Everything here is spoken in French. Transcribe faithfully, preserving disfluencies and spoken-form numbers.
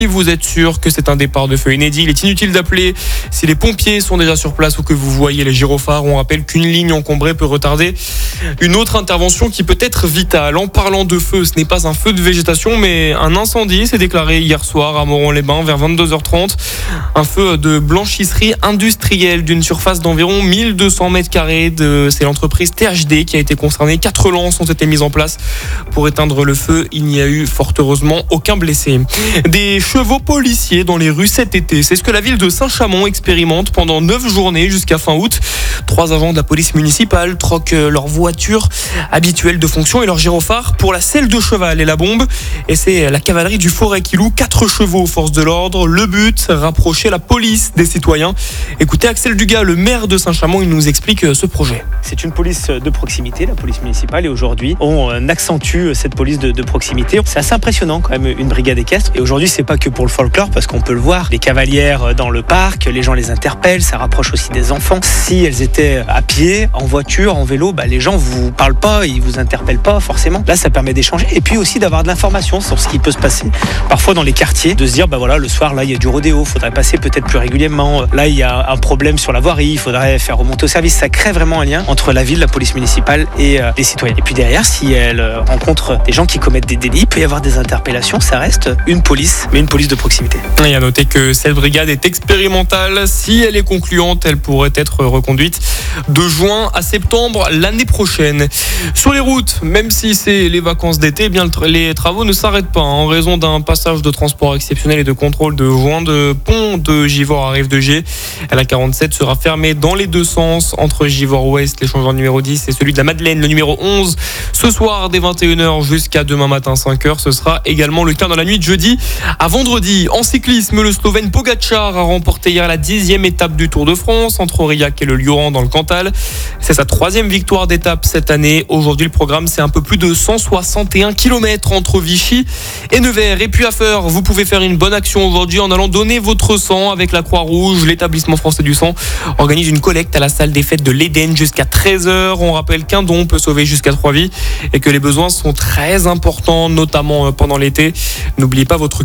Vous êtes sûr que c'est un départ de feu inédit. Il est inutile d'appeler si les pompiers sont déjà sur place ou que vous voyez les gyrophares. On rappelle qu'une ligne encombrée peut retarder une autre intervention qui peut être vitale. En parlant de feu, ce n'est pas un feu de végétation mais un incendie s'est déclaré hier soir à Moron-les-Bains vers vingt-deux heures trente. Un feu de blanchisserie industrielle d'une surface d'environ mille deux cents mètres carrés. De... C'est l'entreprise T H D qui a été concernée. Quatre lances ont été mises en place pour éteindre le feu. Il n'y a eu fort heureusement aucun blessé. Des chevaux policiers dans les rues cet été. C'est ce que la ville de Saint-Chamond expérimente pendant neuf journées jusqu'à fin août. Trois agents de la police municipale troquent leur voiture habituelle de fonction et leur gyrophare pour la selle de cheval et la bombe. Et c'est la cavalerie du Forêt qui loue quatre chevaux aux forces de l'ordre. Le but, rapprocher la police des citoyens. Écoutez Axel Dugas, le maire de Saint-Chamond, il nous explique ce projet. C'est une police de proximité, la police municipale, et aujourd'hui, on accentue cette police de, de proximité. C'est assez impressionnant quand même, une brigade équestre. Et aujourd'hui, c'est pas que pour le folklore, parce qu'on peut le voir, les cavalières dans le parc, les gens les interpellent, ça rapproche aussi des enfants. Si elles étaient à pied, en voiture, en vélo, bah, les gens vous parlent pas, ils vous interpellent pas forcément. Là, ça permet d'échanger et puis aussi d'avoir de l'information sur ce qui peut se passer parfois dans les quartiers, de se dire, bah voilà, le soir, là, il y a du rodéo, faudrait passer peut-être plus régulièrement. Là, il y a un problème sur la voirie, il faudrait faire remonter au service. Ça crée vraiment un lien entre la ville, la police municipale et euh, les citoyens. Et puis derrière, si elles euh, rencontrent des gens qui commettent des délits, il peut y avoir des interpellations. Ça reste une police, mais une police de proximité. Et à noter que cette brigade est expérimentale. Si elle est concluante, elle pourrait être reconduite de juin à septembre l'année prochaine. Sur les routes, même si c'est les vacances d'été, eh bien les travaux ne s'arrêtent pas. En raison d'un passage de transport exceptionnel et de contrôle de joint de pont de Givors à Rive-de-Gier. La quarante-sept sera fermée dans les deux sens entre Givors-Ouest, l'échangeur numéro dix, et celui de la Madeleine, le numéro onze. Ce soir, dès vingt et une heures jusqu'à demain matin cinq heures, ce sera également le cas dans la nuit de jeudi à vendredi. En cyclisme, le Slovène Pogačar a remporté hier la dixième étape du Tour de France entre Aurillac et le Lioran dans le Cantal. C'est sa troisième victoire d'étape cette année. Aujourd'hui, le programme, c'est un peu plus de cent soixante et un kilomètres entre Vichy et Nevers. Et puis à faire, vous pouvez faire une bonne action aujourd'hui en allant donner votre sang avec la Croix-Rouge. L'établissement français du sang organise une collecte à la salle des fêtes de l'Éden jusqu'à treize heures. On rappelle qu'un don peut sauver jusqu'à trois vies et que les besoins sont très importants, notamment pendant l'été. N'oubliez pas votre